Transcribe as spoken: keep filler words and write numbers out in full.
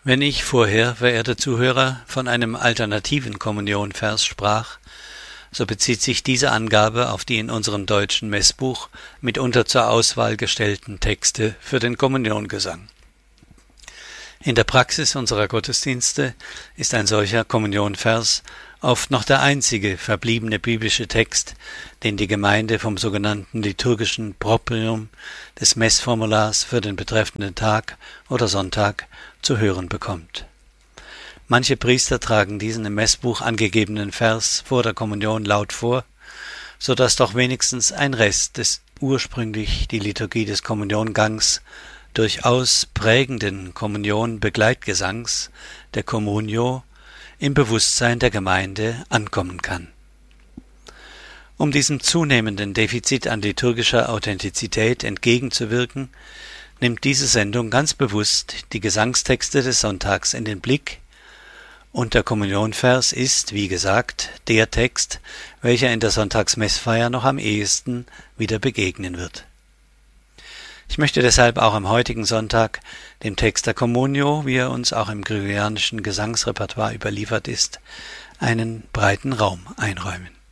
Wenn ich vorher, verehrte Zuhörer, von einem alternativen Kommunionvers sprach, so bezieht sich diese Angabe auf die in unserem deutschen Messbuch mitunter zur Auswahl gestellten Texte für den Kommuniongesang. In der Praxis unserer Gottesdienste ist ein solcher Kommunionvers oft noch der einzige verbliebene biblische Text, den die Gemeinde vom sogenannten liturgischen Proprium des Messformulars für den betreffenden Tag oder Sonntag zu hören bekommt. Manche Priester tragen diesen im Messbuch angegebenen Vers vor der Kommunion laut vor, so dass doch wenigstens ein Rest des ursprünglich die Liturgie des Kommuniongangs durchaus prägenden Kommunion-Begleitgesangs, der Communio, im Bewusstsein der Gemeinde ankommen kann. Um diesem zunehmenden Defizit an liturgischer Authentizität entgegenzuwirken, nimmt diese Sendung ganz bewusst die Gesangstexte des Sonntags in den Blick, und der Kommunionvers ist, wie gesagt, der Text, welcher in der Sonntagsmessfeier noch am ehesten wieder begegnen wird. Ich möchte deshalb auch am heutigen Sonntag dem Text der Communio, wie er uns auch im gregorianischen Gesangsrepertoire überliefert ist, einen breiten Raum einräumen.